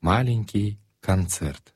Маленький концерт.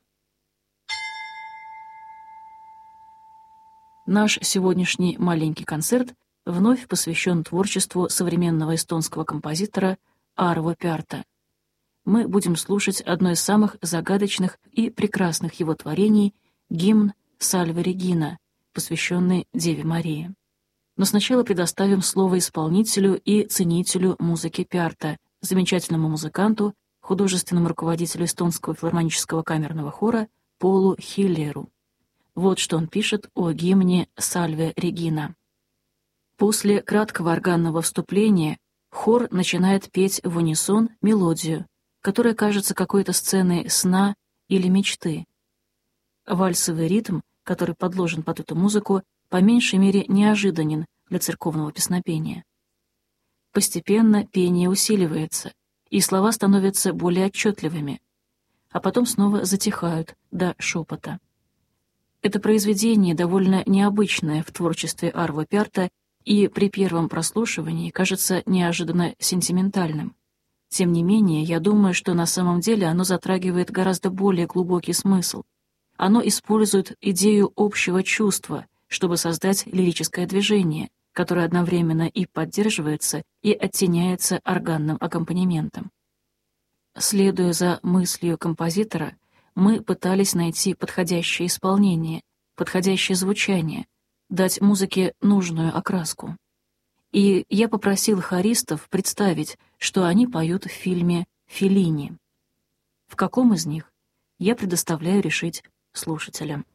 Наш сегодняшний маленький концерт вновь посвящен творчеству современного эстонского композитора Арво Пярта. Мы будем слушать одно из самых загадочных и прекрасных его творений — гимн «Сальве Регина», посвященный Деве Марии. Но сначала предоставим слово исполнителю и ценителю музыки Пярта, замечательному музыканту, художественному руководителю эстонского филармонического камерного хора Полу Хиллеру. Вот что он пишет о гимне «Сальве Регина». После краткого органного вступления хор начинает петь в унисон мелодию, которая кажется какой-то сценой сна или мечты. Вальсовый ритм, который подложен под эту музыку, по меньшей мере неожиданен для церковного песнопения. Постепенно пение усиливается, и слова становятся более отчетливыми, а потом снова затихают до шепота. Это произведение довольно необычное в творчестве Арво Пярта и при первом прослушивании кажется неожиданно сентиментальным. Тем не менее, я думаю, что на самом деле оно затрагивает гораздо более глубокий смысл. Оно использует идею общего чувства, чтобы создать лирическое движение, которое одновременно и поддерживается, и оттеняется органным аккомпанементом. Следуя за мыслью композитора, мы пытались найти подходящее исполнение, подходящее звучание, дать музыке нужную окраску. И я попросил хористов представить, что они поют в фильме «Феллини». В каком из них, я предоставляю решить слушателям.